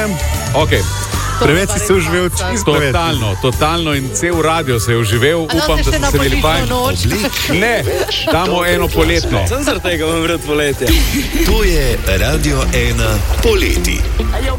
Okay. Preveč si se uživel, čisto Totalno in cel radio se je uživel. Upam, da ste se imeli fajn. Ne, damo eno poletno. Sem zaradi tega vam vred poletje. To je Radio 1 poleti.